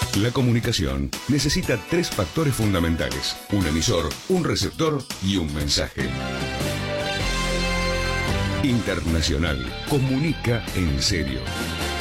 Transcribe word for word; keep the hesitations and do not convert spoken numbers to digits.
La comunicación necesita tres factores fundamentales: un emisor, un receptor y un mensaje. Internacional comunica en serio.